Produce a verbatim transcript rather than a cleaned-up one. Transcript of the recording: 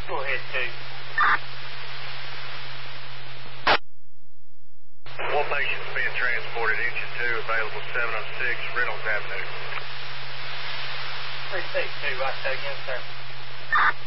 Go ahead, two. One patient's being transported, engine two, available seven oh six Reynolds Avenue. three six two, right, say again, sir.